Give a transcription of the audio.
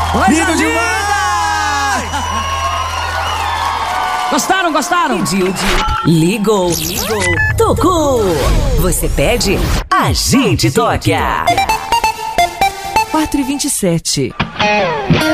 Lindo demais! Gostaram? Pediu. Ligou. Tocou. Você pede, a gente toca. 4h27.